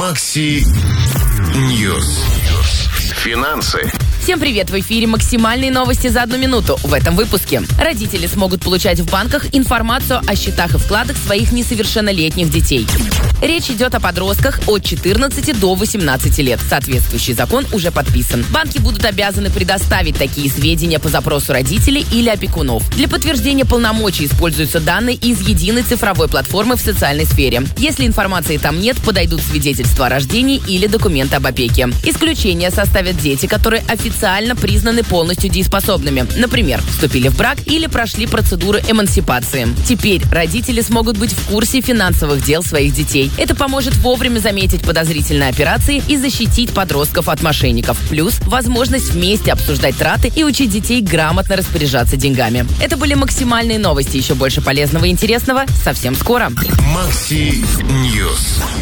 Макси Ньюс. Финансы. Всем привет! В эфире максимальные новости за 1 минуту. В этом выпуске. Родители смогут получать в банках информацию о счетах и вкладах своих несовершеннолетних детей. Речь идет о подростках от 14 до 18 лет. Соответствующий закон уже подписан. Банки будут обязаны предоставить такие сведения по запросу родителей или опекунов. Для подтверждения полномочий используются данные из единой цифровой платформы в социальной сфере. Если информации там нет, подойдут свидетельства о рождении или документы об опеке. Исключение составят дети, которые официально признаны полностью дееспособными. Например, вступили в брак или прошли процедуру эмансипации. Теперь родители смогут быть в курсе финансовых дел своих детей. Это поможет вовремя заметить подозрительные операции и защитить подростков от мошенников. Плюс возможность вместе обсуждать траты и учить детей грамотно распоряжаться деньгами. Это были максимальные новости. Еще больше полезного и интересного совсем скоро. Макси Ньюс.